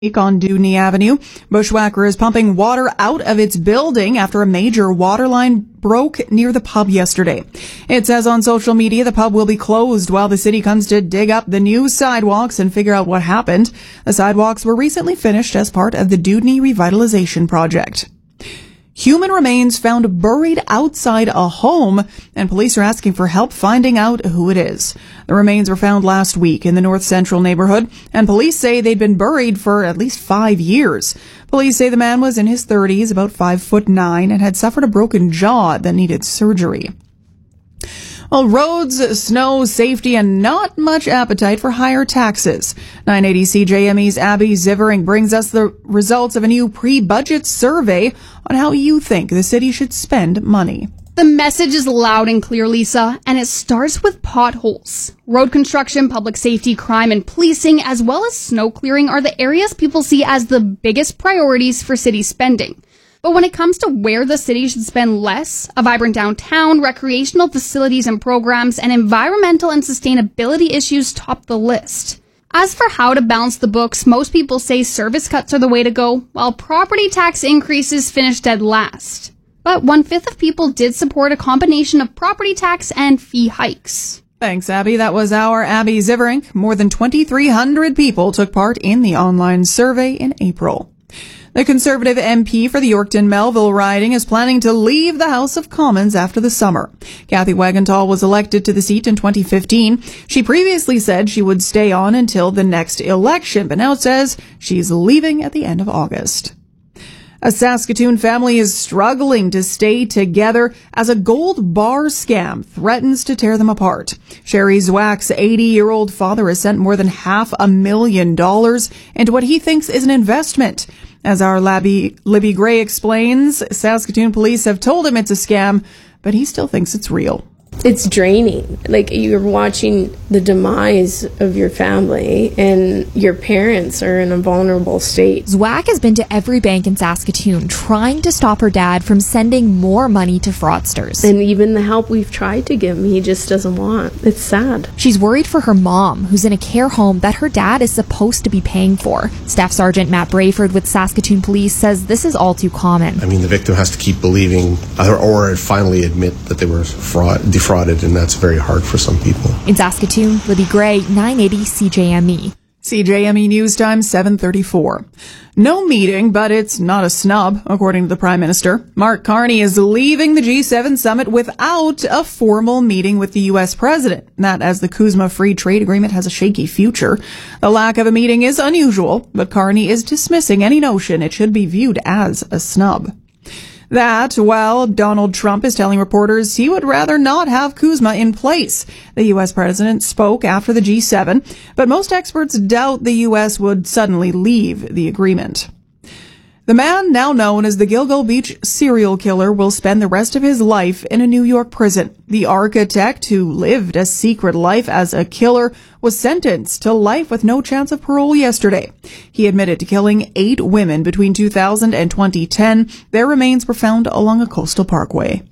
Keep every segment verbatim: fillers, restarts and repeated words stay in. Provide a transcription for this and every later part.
On Dewdney Avenue, Bushwhacker is pumping water out of its building after a major water line broke near the pub yesterday. It says on social media the pub will be closed while the city comes to dig up the new sidewalks and figure out what happened. The sidewalks were recently finished as part of the Dewdney Revitalization Project. Human remains found buried outside a home, and police are asking for help finding out who it is. The remains were found last week in the North Central neighborhood, and police say they'd been buried for at least five years. Police say the man was in his thirties, about five foot nine, and had suffered a broken jaw that needed surgery. Well, roads, snow, safety, and not much appetite for higher taxes. nine eighty C J M E's Abby Zivering brings us the results of a new pre-budget survey on how you think the city should spend money. The message is loud and clear, Lisa, and it starts with potholes. Road construction, public safety, crime, and policing, as well as snow clearing, are the areas people see as the biggest priorities for city spending. But when it comes to where the city should spend less, a vibrant downtown, recreational facilities and programs, and environmental and sustainability issues top the list. As for how to balance the books, most people say service cuts are the way to go, while property tax increases finish dead last. But one-fifth of people did support a combination of property tax and fee hikes. Thanks, Abby. That was our Abby Zivering. More than twenty-three hundred people took part in the online survey in April. The Conservative M P for the Yorkton-Melville riding is planning to leave the House of Commons after the summer. Kathy Wagenthal was elected to the seat in twenty fifteen. She previously said she would stay on until the next election, but now says she's leaving at the end of August. A Saskatoon family is struggling to stay together as a gold bar scam threatens to tear them apart. Sherry Zwack's eighty-year-old father has sent more than half a million dollars into what he thinks is an investment. As our Labby, Libby Gray explains, Saskatoon police have told him it's a scam, but he still thinks it's real. It's draining. Like, you're watching the demise of your family, and your parents are in a vulnerable state. Zwack has been to every bank in Saskatoon trying to stop her dad from sending more money to fraudsters. And even the help we've tried to give him, he just doesn't want. It's sad. She's worried for her mom, who's in a care home that her dad is supposed to be paying for. Staff Sergeant Matt Brayford with Saskatoon Police says this is all too common. I mean, the victim has to keep believing or, or finally admit that they were fraud, defrauded. And that's very hard for some people. In Saskatoon, Libby Gray, nine eighty C J M E. C J M E News Time, seven thirty-four. No meeting, but it's not a snub, according to the Prime Minister. Mark Carney is leaving the G seven summit without a formal meeting with the U S president. That as the CUSMA Free Trade Agreement has a shaky future. The lack of a meeting is unusual, but Carney is dismissing any notion it should be viewed as a snub. That, while Donald Trump is telling reporters he would rather not have CUSMA in place. The U S president spoke after the G seven, but most experts doubt the U S would suddenly leave the agreement. The man now known as the Gilgo Beach serial killer will spend the rest of his life in a New York prison. The architect, who lived a secret life as a killer, was sentenced to life with no chance of parole yesterday. He admitted to killing eight women between two thousand and twenty ten. Their remains were found along a coastal parkway.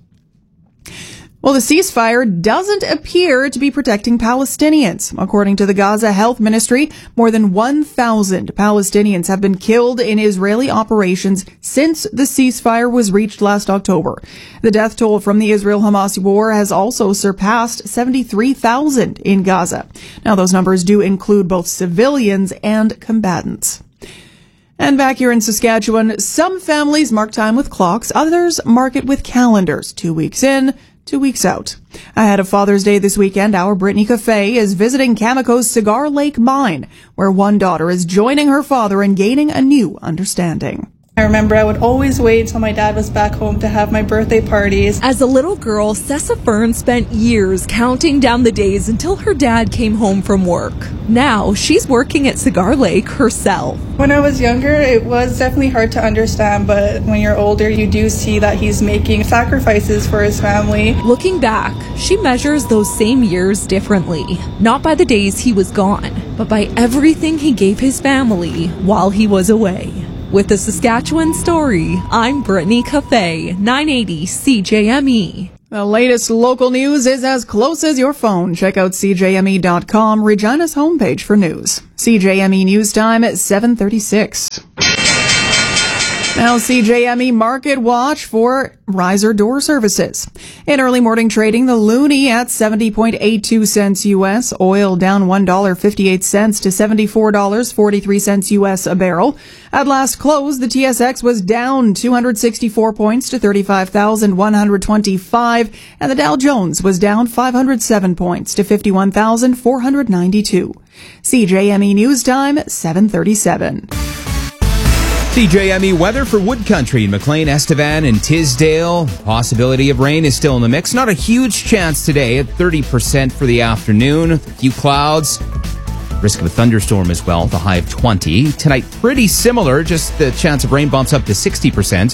Well, the ceasefire doesn't appear to be protecting Palestinians. According to the Gaza Health Ministry, more than one thousand Palestinians have been killed in Israeli operations since the ceasefire was reached last October. The death toll from the Israel-Hamas war has also surpassed seventy-three thousand in Gaza. Now, those numbers do include both civilians and combatants. And back here in Saskatchewan, some families mark time with clocks, others mark it with calendars. Two weeks in, two weeks out. Ahead of Father's Day this weekend, our Brittany Cafe is visiting Cameco's Cigar Lake mine, where one daughter is joining her father and gaining a new understanding. I remember I would always wait until my dad was back home to have my birthday parties. As a little girl, Sessa Fern spent years counting down the days until her dad came home from work. Now, she's working at Cigar Lake herself. When I was younger, it was definitely hard to understand, but when you're older, you do see that he's making sacrifices for his family. Looking back, she measures those same years differently. Not by the days he was gone, but by everything he gave his family while he was away. With the Saskatchewan Story, I'm Brittany Cafe, nine eighty C J M E. The latest local news is as close as your phone. Check out C J M E dot com, Regina's homepage for news. C J M E News Time at seven thirty-six. Now, C J M E Market Watch for riser door services. In early morning trading, the loonie at seventy point eight two cents U S, oil down one dollar and fifty-eight cents to seventy-four dollars and forty-three cents U S a barrel. At last close, the T S X was down two hundred sixty-four points to thirty-five thousand one hundred twenty-five, and the Dow Jones was down five hundred seven points to fifty-one thousand four hundred ninety-two. C J M E News Time, seven thirty-seven. C J M E weather for Wood Country in McLean, Estevan, and Tisdale. Possibility of rain is still in the mix. Not a huge chance today at thirty percent for the afternoon. A few clouds. Risk of a thunderstorm as well, the high of twenty. Tonight, pretty similar, just the chance of rain bumps up to sixty percent.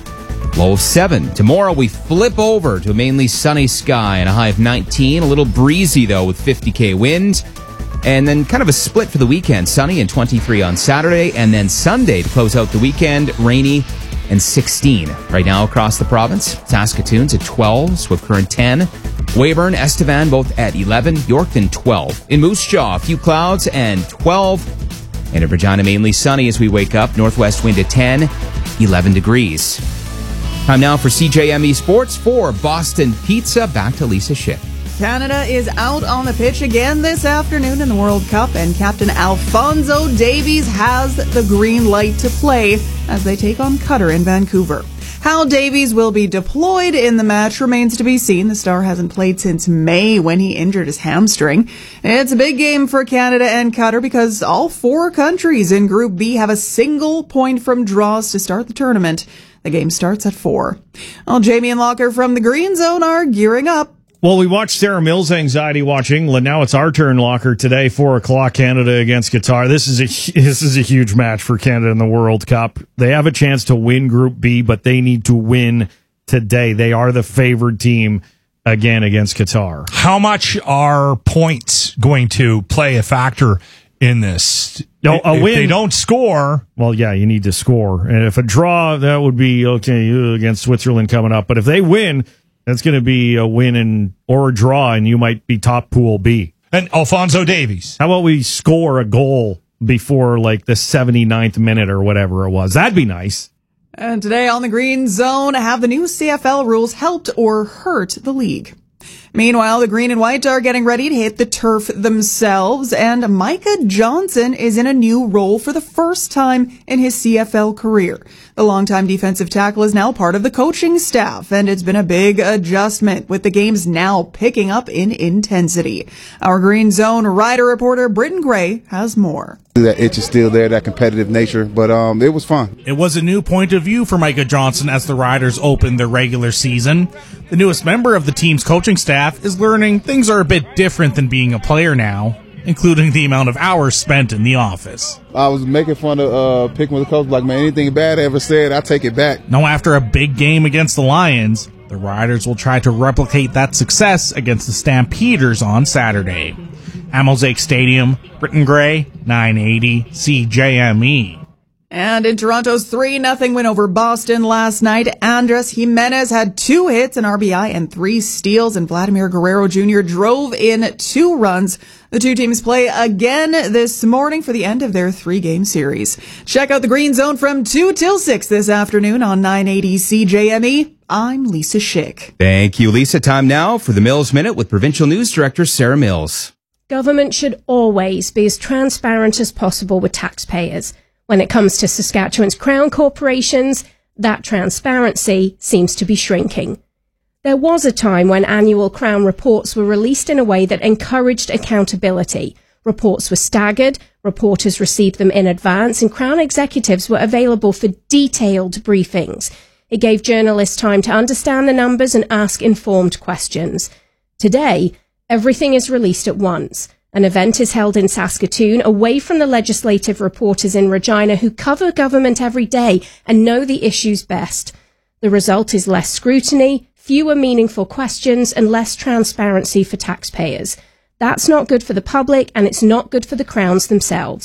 Low of seven. Tomorrow we flip over to a mainly sunny sky and a high of nineteen. A little breezy, though, with fifty K wind. And then kind of a split for the weekend. Sunny and twenty-three on Saturday. And then Sunday to close out the weekend, rainy and sixteen. Right now across the province, Saskatoon's at twelve, Swift Current ten. Weyburn, Estevan both at eleven. Yorkton twelve. In Moose Jaw, a few clouds and twelve. And in Regina, mainly sunny as we wake up. Northwest wind at ten, eleven degrees. Time now for C J M E Sports for Boston Pizza. Back to Lisa Schick. Canada is out on the pitch again this afternoon in the World Cup, and Captain Alphonso Davies has the green light to play as they take on Qatar in Vancouver. How Davies will be deployed in the match remains to be seen. The star hasn't played since May when he injured his hamstring. It's a big game for Canada and Qatar because all four countries in Group B have a single point from draws to start the tournament. The game starts at four. Well, Jamie and Locker from the Green Zone are gearing up. Well, we watched Sarah Mills anxiety watching. Now it's our turn, Locker. Today, four o'clock, Canada against Qatar. This is a this is a huge match for Canada in the World Cup. They have a chance to win Group B, but they need to win today. They are the favored team again against Qatar. How much are points going to play a factor in this? No, a if win. they don't score, well, yeah, you need to score. And if a draw, that would be okay uh, against Switzerland coming up. But if they win, that's going to be a win and or a draw, and you might be top Pool B. And Alphonso Davies. How about we score a goal before like the seventy-ninth minute or whatever it was? That'd be nice. And today on the Green Zone, have the new C F L rules helped or hurt the league? Meanwhile, the Green and White are getting ready to hit the turf themselves, and Micah Johnson is in a new role for the first time in his C F L career. The longtime defensive tackle is now part of the coaching staff, and it's been a big adjustment, with the games now picking up in intensity. Our Green Zone rider reporter Britton Gray has more. That itch is still there, that competitive nature, but um, it was fun. It was a new point of view for Micah Johnson as the Riders opened their regular season. The newest member of the team's coaching staff is learning things are a bit different than being a player now, including the amount of hours spent in the office. I was making fun of uh, picking with the coach, like, man, anything bad I ever said, I take it back. Now, after a big game against the Lions, the Riders will try to replicate that success against the Stampeders on Saturday. At Mosaic Stadium, Britton Gray, nine eighty C J M E. And in Toronto's three nothing win over Boston last night, Andres Jimenez had two hits, an R B I, and three steals, and Vladimir Guerrero Junior drove in two runs. The two teams play again this morning for the end of their three-game series. Check out the Green Zone from two till six this afternoon on nine eighty C J M E. I'm Lisa Schick. Thank you, Lisa. Time now for the Mills Minute with Provincial News Director Sarah Mills. Government should always be as transparent as possible with taxpayers. When it comes to Saskatchewan's Crown corporations, that transparency seems to be shrinking. There was a time when annual Crown reports were released in a way that encouraged accountability. Reports were staggered, reporters received them in advance, and Crown executives were available for detailed briefings. It gave journalists time to understand the numbers and ask informed questions. Today, everything is released at once. An event is held in Saskatoon away from the legislative reporters in Regina who cover government every day and know the issues best. The result is less scrutiny, fewer meaningful questions, and less transparency for taxpayers. That's not good for the public, and it's not good for the Crowns themselves.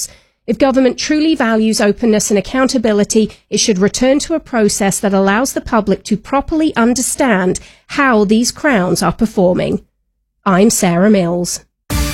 If government truly values openness and accountability, it should return to a process that allows the public to properly understand how these crowns are performing. I'm Sarah Mills.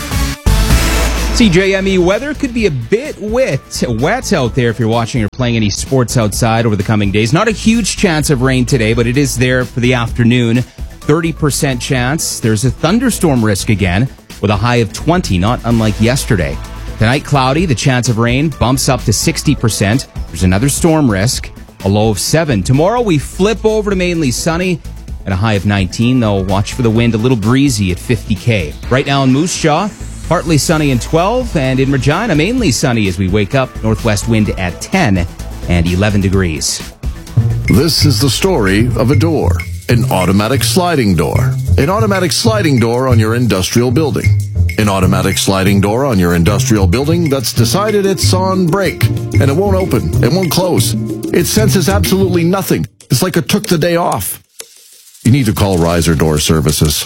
C J M E weather could be a bit wet, wet out there if you're watching or playing any sports outside over the coming days. Not a huge chance of rain today, but it is there for the afternoon. thirty percent chance. There's a thunderstorm risk again with a high of twenty, not unlike yesterday. Tonight, cloudy. The chance of rain bumps up to sixty percent. There's another storm risk, a low of seven. Tomorrow, we flip over to mainly sunny at a high of nineteen, though watch for the wind a little breezy at fifty K. Right now in Moose Jaw, partly sunny and twelve, and in Regina, mainly sunny as we wake up. Northwest wind at ten and eleven degrees. This is the story of a door, an automatic sliding door. An automatic sliding door on your industrial building. An automatic sliding door on your industrial building that's decided it's on break, and it won't open, it won't close. It senses absolutely nothing. It's like it took the day off. You need to call Riser Door Services.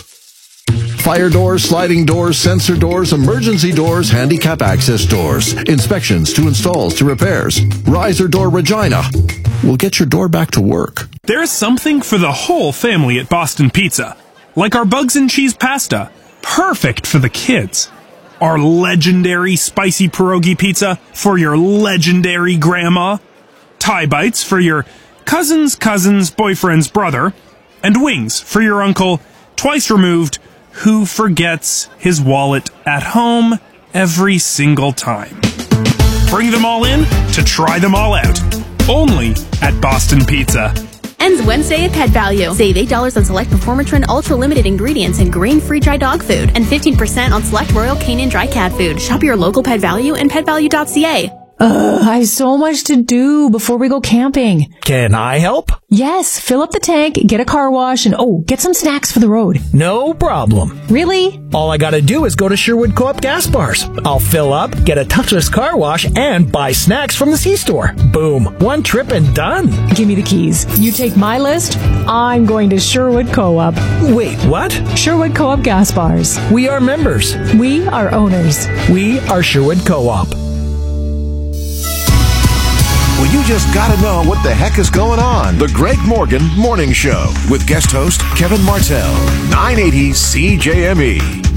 Fire doors, sliding doors, sensor doors, emergency doors, handicap access doors, inspections to installs to repairs. Riser Door Regina will get your door back to work. There's something for the whole family at Boston Pizza, like our bugs and cheese pasta, perfect for the kids. Our legendary spicy pierogi pizza for your legendary grandma, Thai bites for your cousin's cousin's boyfriend's brother, and wings for your uncle, twice removed, who forgets his wallet at home every single time. Bring them all in to try them all out. Only at Boston Pizza. Ends Wednesday at Pet Value. Save eight dollars on select Performatrin Ultra Limited ingredients and grain-free dry dog food, and fifteen percent on select Royal Canin dry cat food. Shop your local Pet Value and pet value dot c a. Ugh, I have so much to do before we go camping. Can I help? Yes, fill up the tank, get a car wash, and oh, get some snacks for the road. No problem. Really? All I gotta do is go to Sherwood Co-op Gas Bars. I'll fill up, get a touchless car wash, and buy snacks from the C-store. Boom. One trip and done. Give me the keys. You take my list, I'm going to Sherwood Co-op. Wait, what? Sherwood Co-op Gas Bars. We are members. We are owners. We are Sherwood Co-op. Well, you just gotta know what the heck is going on. The Greg Morgan Morning Show with guest host Kevin Martell. nine eighty C J M E.